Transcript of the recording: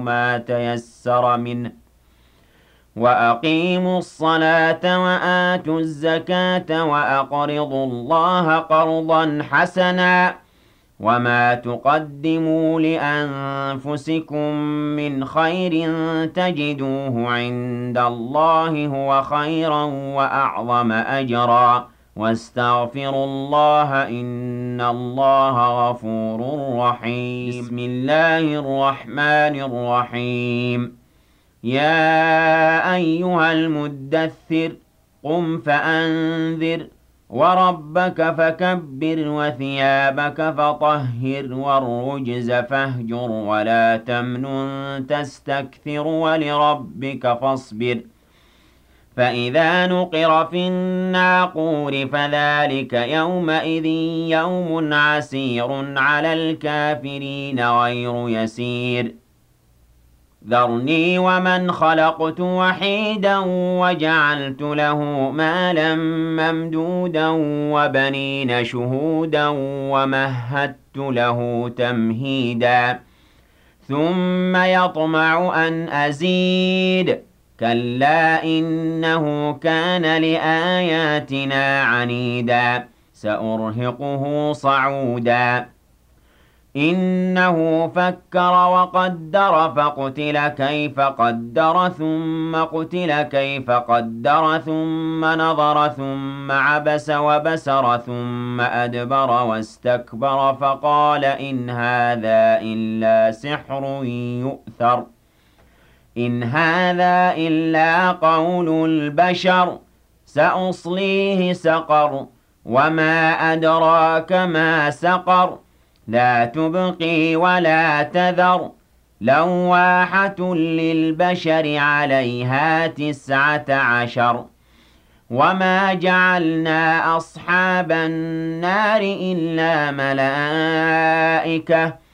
ما تيسر منه وأقيموا الصلاة وآتوا الزكاة وأقرضوا الله قرضا حسنا وما تقدموا لأنفسكم من خير تجدوه عند الله هو خيرا وأعظم أجرا واستغفروا الله إن الله غفور رحيم بسم الله الرحمن الرحيم يا أيها المدثر قم فأنذر وربك فكبر وثيابك فطهر والرجز فاهجر ولا تمنن تستكثر ولربك فاصبر فإذا نقر في الناقور فذلك يومئذ يوم عسير على الكافرين غير يسير ذرني ومن خلقت وحيدا وجعلت له مالا ممدودا وبنين شهودا ومهدت له تمهيدا ثم يطمع أن أزيد كلا إنه كان لآياتنا عنيدا سأرهقه صعودا إنه فكر وقدر فقتل كيف قدر ثم قتل كيف قدر ثم نظر ثم عبس وبسر ثم أدبر واستكبر فقال إن هذا إلا سحر يؤثر إن هذا إلا قول البشر سأصليه سقر وما أدراك ما سقر لا تبقي ولا تذر لواحة للبشر عليها 19 وما جعلنا أصحاب النار إلا ملائكة